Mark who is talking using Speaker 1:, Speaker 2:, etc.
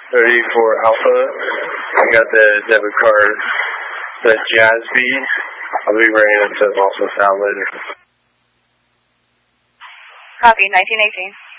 Speaker 1: 34 Alpha. I got the debit card, the Jazzby. I'll be bringing it to Boston Salad.
Speaker 2: Copy, 1918.